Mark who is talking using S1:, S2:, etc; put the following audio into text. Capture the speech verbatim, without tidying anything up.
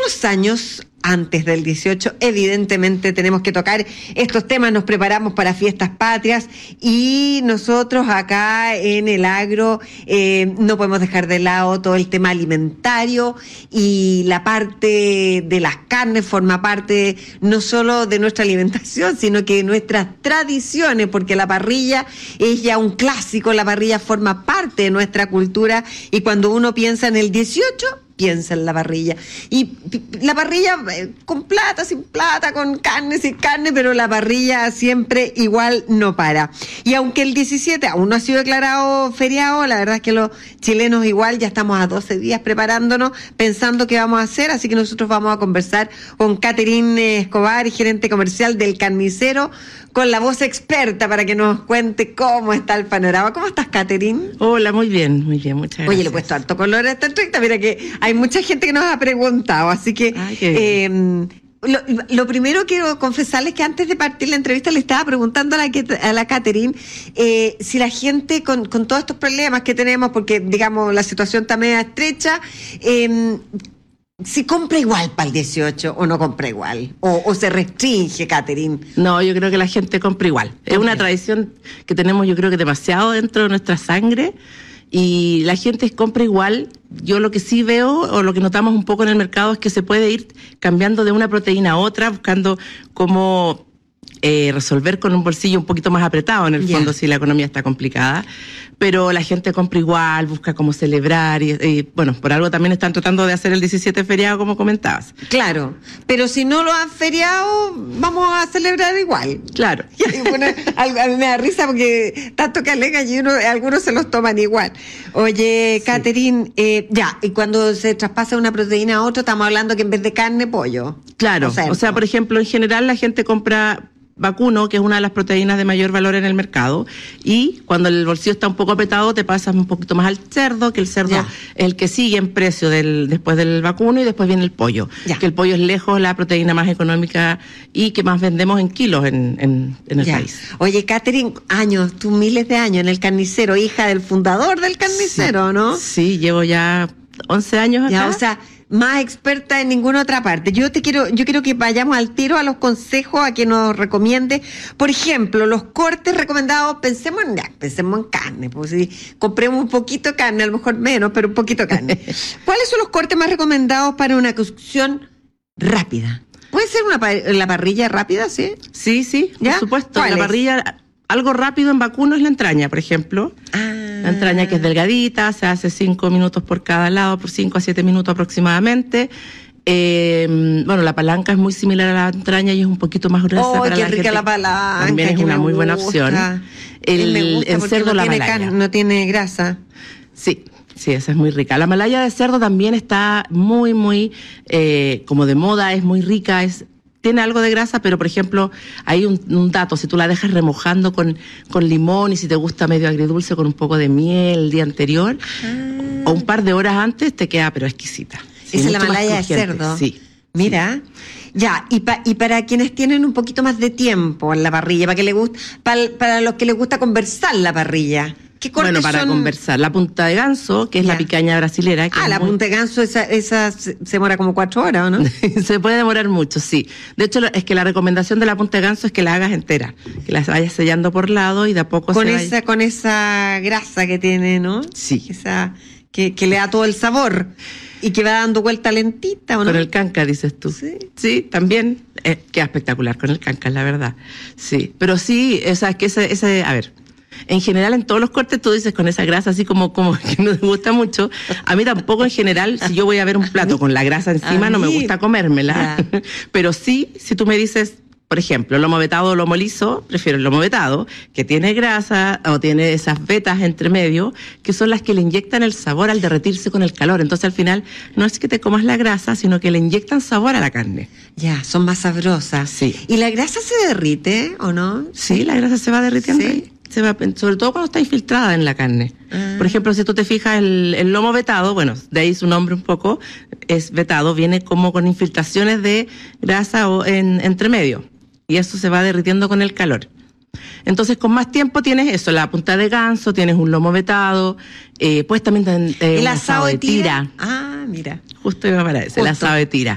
S1: los años antes del dieciocho, evidentemente tenemos que tocar estos temas, nos preparamos para fiestas patrias y nosotros acá en el agro eh, no podemos dejar de lado todo el tema alimentario, y la parte de las carnes forma parte no solo de nuestra alimentación, sino que de nuestras tradiciones, porque la parrilla es ya un clásico, la parrilla forma parte de nuestra cultura, y cuando uno piensa en el dieciocho, piensa en la parrilla. Y la parrilla eh, con plata, sin plata, con carne, sin carne, pero la parrilla siempre igual no para. Y aunque el diecisiete aún no ha sido declarado feriado, la verdad es que los chilenos igual ya estamos a doce días preparándonos, pensando qué vamos a hacer, así que nosotros vamos a conversar con Catherine Escobar, gerente comercial del Carnicero, con la voz experta para que nos cuente cómo está el panorama. ¿Cómo estás, Catherine?
S2: Hola, muy bien, muy bien, muchas gracias.
S1: Oye, le he puesto harto color a esta entrevista, mira que hay mucha gente que nos ha preguntado, así que
S2: Ay,
S1: eh, lo, lo primero quiero confesarles que antes de partir la entrevista le estaba preguntando a la, a la Catherine eh, si la gente con, con todos estos problemas que tenemos, porque digamos la situación está media estrecha, eh, si compra igual para el dieciocho o no compra igual, o, o se restringe, Catherine.
S2: No, yo creo que la gente compra igual. Okay. Es una tradición que tenemos, yo creo que demasiado dentro de nuestra sangre, y la gente compra igual. Yo lo que sí veo, o lo que notamos un poco en el mercado, es que se puede ir cambiando de una proteína a otra, buscando cómo eh, resolver con un bolsillo un poquito más apretado, en el fondo, yeah. si la economía está complicada. Pero la gente compra igual, busca cómo celebrar, y, y bueno, por algo también están tratando de hacer el diecisiete feriado, como comentabas.
S1: Claro, pero si no lo han feriado, vamos a celebrar igual.
S2: Claro.
S1: Y bueno, a mí me da risa porque tanto que alegan y uno, algunos se los toman igual. Oye, sí. Catherine, eh, ya, y cuando se traspasa una proteína a otra, estamos hablando que en vez de carne, pollo.
S2: Claro, o sea, o sea por ejemplo, en general la gente compra vacuno, que es una de las proteínas de mayor valor en el mercado, y cuando el bolsillo está un poco apretado te pasas un poquito más al cerdo, que el cerdo ya. es el que sigue en precio del, después del vacuno, y después viene el pollo, ya. que el pollo es lejos la proteína más económica y que más vendemos en kilos en, en, en el ya. país.
S1: Oye, Catherine, años, tú miles de años en el Carnicero, hija del fundador del Carnicero,
S2: sí.
S1: ¿no?
S2: Sí, llevo ya once años acá.
S1: Ya, o sea, más experta en ninguna otra parte. Yo te quiero, yo quiero que vayamos al tiro a los consejos, a que nos recomiende. Por ejemplo, los cortes recomendados, pensemos en, ya, pensemos en carne, pues si compremos un poquito de carne, a lo mejor menos, pero un poquito de carne. ¿Cuáles son los cortes más recomendados para una cocción rápida? ¿Puede ser una la parrilla rápida, sí?
S2: Sí, sí, ¿ya? Por supuesto. La
S1: es?
S2: parrilla, algo rápido en vacuno es la entraña, por ejemplo.
S1: Ah.
S2: La entraña, que es delgadita, se hace cinco minutos por cada lado, por cinco a siete minutos aproximadamente. Eh, bueno, la palanca es muy similar a la entraña y es un poquito más gruesa.
S1: Oh,
S2: para
S1: qué
S2: la
S1: rica
S2: gente.
S1: La palanca.
S2: También es una muy buena opción. El, el cerdo,
S1: no
S2: la
S1: tiene
S2: malaya.
S1: Can, no tiene grasa.
S2: Sí. Sí, esa es muy rica. La malaya de cerdo también está muy, muy eh, como de moda, es muy rica, es tiene algo de grasa, pero por ejemplo, hay un, un dato, si tú la dejas remojando con, con limón, y si te gusta medio agridulce con un poco de miel el día anterior, ah. o un par de horas antes, te queda pero exquisita.
S1: Sí, esa es la malaya de cerdo.
S2: Sí.
S1: Mira, sí. ya, y, pa, y para quienes tienen un poquito más de tiempo en la parrilla, para que le gusta, para, para los que les gusta conversar la parrilla. ¿Qué cortes
S2: bueno, para
S1: son?
S2: conversar, la punta de ganso, que es ya. la picaña brasilera. Que
S1: ah, la muy... punta de ganso, esa, esa se demora como cuatro horas, ¿o no?
S2: Se puede demorar mucho, sí. De hecho, es que la recomendación de la punta de ganso es que la hagas entera, que la vayas sellando por lado y de a poco
S1: con
S2: se
S1: esa
S2: vaya...
S1: Con esa grasa que tiene, ¿no?
S2: Sí.
S1: Esa que, que le da todo el sabor y que va dando vuelta lentita, ¿o no?
S2: Con el canca, dices tú.
S1: Sí.
S2: Sí, también eh, queda espectacular con el canca, la verdad. Sí, pero sí, o sea, es que ese, ese, a ver... En general, en todos los cortes, tú dices con esa grasa así como, como que no te gusta mucho. A mí tampoco en general, si yo voy a ver un plato con la grasa encima, no me gusta comérmela. Yeah. Pero sí, si tú me dices, por ejemplo, lomo vetado o lomo liso, prefiero el lomo vetado, que tiene grasa o tiene esas vetas entre medio, que son las que le inyectan el sabor al derretirse con el calor. Entonces, al final, no es que te comas la grasa, sino que le inyectan sabor a la carne.
S1: Ya, son más sabrosas.
S2: Sí.
S1: ¿Y la grasa se derrite o no?
S2: Sí, la grasa se va derritiendo.
S1: Sí.
S2: Ahí. Se va, sobre todo cuando está infiltrada en la carne. Ah. Por ejemplo, si tú te fijas, el, el lomo vetado, bueno, de ahí su nombre un poco, es vetado, viene como con infiltraciones de grasa o en, entre medio. Y eso se va derritiendo con el calor. Entonces, con más tiempo tienes eso, la punta de ganso, tienes un lomo vetado, eh, pues también eh,
S1: el
S2: un
S1: asado de tira.
S2: tira.
S1: Ah, mira.
S2: Justo iba para eso, el asado de tira.